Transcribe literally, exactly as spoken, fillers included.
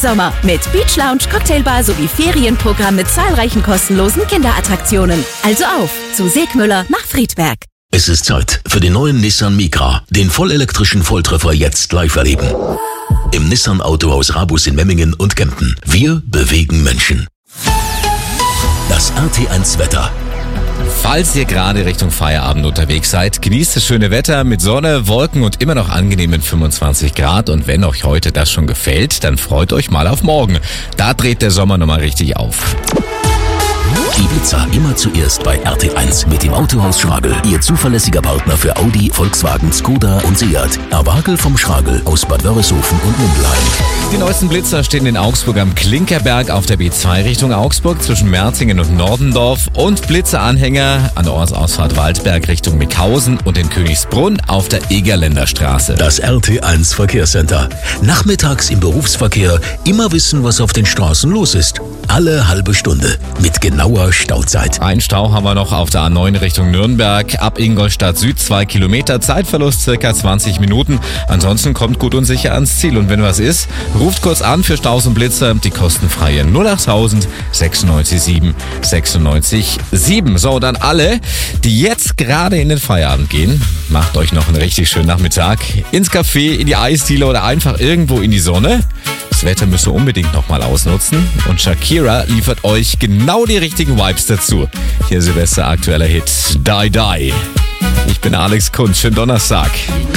Sommer mit Beach Lounge, Cocktailbar sowie Ferienprogramm mit zahlreichen kostenlosen Kinderattraktionen. Also auf zu Segmüller nach Friedberg. Es ist Zeit für den neuen Nissan Micra, den vollelektrischen Volltreffer jetzt live erleben. Im Nissan Autohaus Rabus in Memmingen und Kempten. Wir bewegen Menschen. Das R T eins Wetter. Falls ihr gerade Richtung Feierabend unterwegs seid, genießt das schöne Wetter mit Sonne, Wolken und immer noch angenehmen fünfundzwanzig Grad. Und wenn euch heute das schon gefällt, dann freut euch mal auf morgen. Da dreht der Sommer nochmal richtig auf. Die Blitzer immer zuerst bei R T eins mit dem Autohaus Schragel. Ihr zuverlässiger Partner für Audi, Volkswagen, Skoda und Seat. Erwagel vom Schragel aus Bad Wörishofen und Mündelheim. Die neuesten Blitzer stehen in Augsburg am Klinkerberg auf der B zwei Richtung Augsburg zwischen Merzingen und Nordendorf und Blitzeranhänger an der Ortsausfahrt Waldberg Richtung Mickhausen und in Königsbrunn auf der Egerländer Straße. Das R T eins Verkehrscenter. Nachmittags im Berufsverkehr immer wissen, was auf den Straßen los ist. Alle halbe Stunde mit genauer Stauzeit. Ein Stau haben wir noch auf der A neun Richtung Nürnberg, ab Ingolstadt Süd, zwei Kilometer, Zeitverlust circa zwanzig Minuten. Ansonsten kommt gut und sicher ans Ziel. Und wenn was ist, ruft kurz an für Staus und Blitzer, die kostenfreie null achttausend sechsundneunzig sieben sechsundneunzig sieben. So, dann alle, die jetzt gerade in den Feierabend gehen, macht euch noch einen richtig schönen Nachmittag ins Café, in die Eisdiele oder einfach irgendwo in die Sonne. Das Wetter müsst ihr unbedingt nochmal ausnutzen. Und Shakira liefert euch genau die richtigen Vibes dazu. Hier Silvester aktueller Hit Die Die. Ich bin Alex Kunz. Schönen Donnerstag.